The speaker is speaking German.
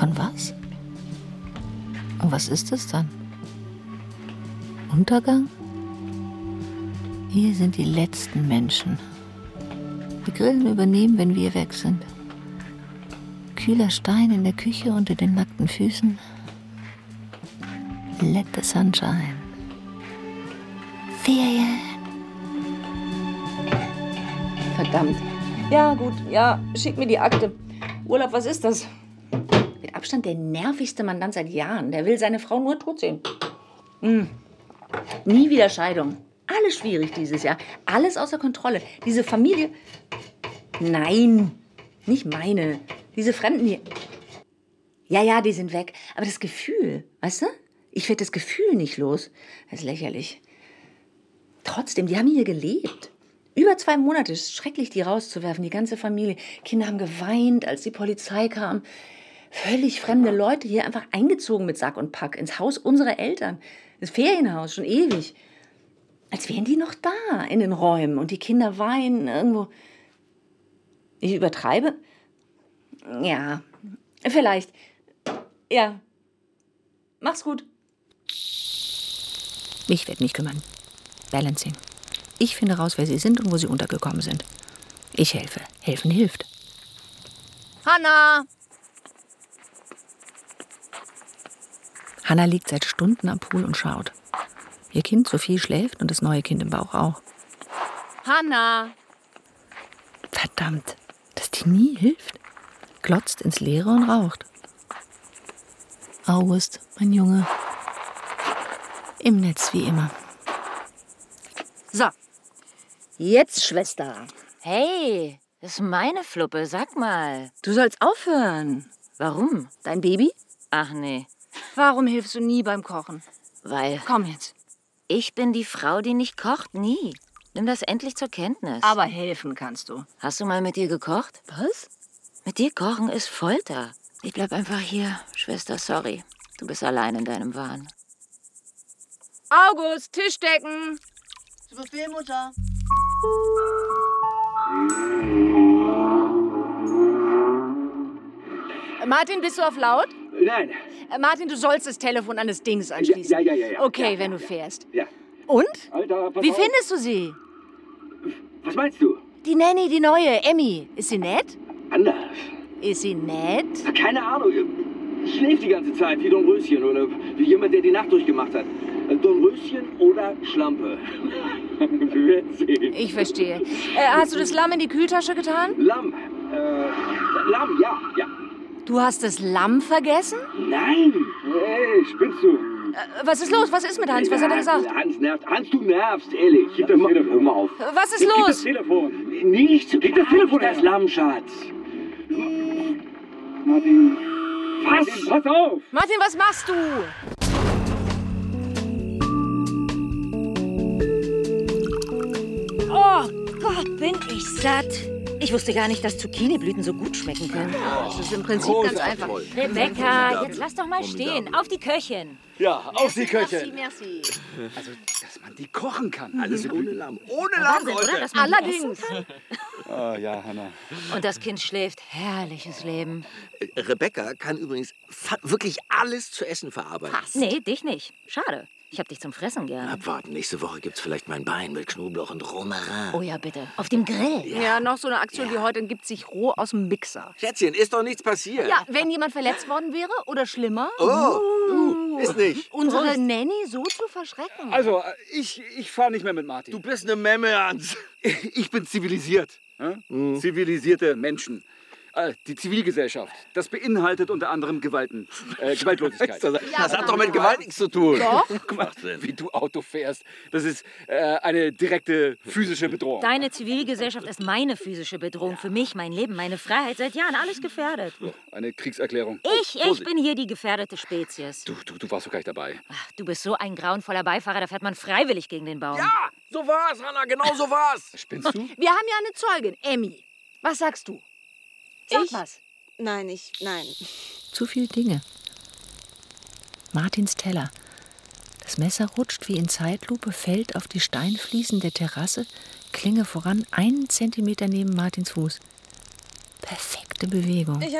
Von was? Und was ist es dann? Untergang? Wir sind die letzten Menschen. Die Grillen übernehmen, wenn wir weg sind. Kühler Stein in der Küche unter den nackten Füßen. Let the sunshine. Ferien. Verdammt. Ja, gut, ja, schick mir die Akte. Urlaub, was ist das? Mit Abstand der nervigste Mandant seit Jahren. Der will seine Frau nur tot sehen. Nie wieder Scheidung. Alles schwierig dieses Jahr. Alles außer Kontrolle. Diese Familie... Nein, nicht meine. Diese Fremden hier. Ja, die sind weg. Aber das Gefühl, weißt du? Ich werde das Gefühl nicht los. Das ist lächerlich. Trotzdem, die haben hier gelebt. Über 2 Monate. Es ist schrecklich, die rauszuwerfen. Die ganze Familie. Kinder haben geweint, als die Polizei kam. Völlig fremde Leute hier einfach eingezogen mit Sack und Pack ins Haus unserer Eltern. Das Ferienhaus, schon ewig. Als wären die noch da in den Räumen und die Kinder weinen irgendwo. Ich übertreibe? Ja, vielleicht. Ja. Mach's gut. Ich werde mich kümmern. Balancing. Ich finde raus, wer sie sind und wo sie untergekommen sind. Ich helfe. Helfen hilft. Hanna! Hanna liegt seit Stunden am Pool und schaut. Ihr Kind Sophie schläft und das neue Kind im Bauch auch. Hanna! Verdammt, dass die nie hilft. Glotzt ins Leere und raucht. August, mein Junge. Im Netz wie immer. So. Jetzt, Schwester. Hey, das ist meine Fluppe, sag mal. Du sollst aufhören. Warum? Dein Baby? Ach nee, Warum hilfst du nie beim Kochen? weil Komm jetzt. ich bin die Frau, die nicht kocht, nie. Nimm das endlich zur Kenntnis. Aber helfen kannst du. Hast du mal mit dir gekocht? Was? Mit dir kochen ist Folter. Ich bleib einfach hier. Schwester, sorry. Du bist allein in deinem Wahn. August, Tisch decken. Zu Befehl, Mutter. Martin, bist du auf laut? Nein. Martin, du sollst das Telefon an das Dings anschließen. Ja. Okay, Ja, wenn du ja. fährst. Ja. Und? Alter, pass Wie auf. findest du sie? Was meinst du? Die Nanny, die neue, Emmy. Ist sie nett? Anders. Ist sie nett? Keine Ahnung. Schläft die ganze Zeit wie Dornröschen oder wie jemand, der die Nacht durchgemacht hat. Dornröschen oder Schlampe. Wir werden sehen. Ich verstehe. Hast du das Lamm in die Kühltasche getan? Lamm. Lamm, ja. Du hast das Lamm vergessen? Nein. Hey, spinnst du? Was ist los? Was ist mit Hans? Was hat er gesagt? Hans nervt. Hans, du nervst, ehrlich. Gib das Telefon. Hör mal auf. Was ist Gib das los? Telefon. Nichts. Gib das Telefon, das Lamm, Schatz. Martin. Was? Pass auf. Martin, was machst du? Oh Gott, bin ich satt. Ich wusste gar nicht, dass Zucchiniblüten so gut schmecken können. Das ist im Prinzip ganz einfach. Rebecca, jetzt lass doch mal stehen. Auf die Köchin. Ja, auf die Köche. Merci. Also, dass man die kochen kann. Alles ohne Lamm. Ohne Wahnsinn, oder? Dass man die Allerdings. essen Oh, ja, Hanna. kann. Und das Kind schläft. Herrliches Leben. Rebecca kann übrigens wirklich alles zu essen verarbeiten. Nee, dich nicht. Schade. Ich hab dich zum Fressen gern. Abwarten, nächste Woche gibt's vielleicht mein Bein mit Knoblauch und Romarin. Oh ja, bitte. Auf dem Grill. Ja, noch so eine Aktion wie heute gibt sich roh aus dem Mixer. Schätzchen, ist doch nichts passiert. Ja, wenn jemand verletzt worden wäre oder schlimmer, Oh, du, ist nicht. unsere Nanny so zu verschrecken. Also, ich fahre nicht mehr mit Martin. Du bist eine Memme, Hans. Ich bin zivilisiert. Zivilisierte Menschen. Die Zivilgesellschaft. Das beinhaltet unter anderem Gewaltlosigkeit. Das hat doch mit Gewalt nichts zu tun. Doch. Guck mal, wie du Auto fährst. Das ist eine direkte physische Bedrohung. Deine Zivilgesellschaft ist meine physische Bedrohung. Für mich, mein Leben, meine Freiheit. Seit Jahren alles gefährdet. Eine Kriegserklärung. Ich bin hier die gefährdete Spezies. Du warst doch gar nicht dabei. Ach, du bist so ein grauenvoller Beifahrer, da fährt man freiwillig gegen den Baum. Ja, so war's, Hanna, genau so war's. Spinnst du? Wir haben ja eine Zeugin, Emmy. Was sagst du? Sag was. Nein. Zu viel Dinge. Martins Teller. Das Messer rutscht wie in Zeitlupe, fällt auf die Steinfliesen der Terrasse, Klinge voran, 1 Zentimeter neben Martins Fuß. Perfekte Bewegung.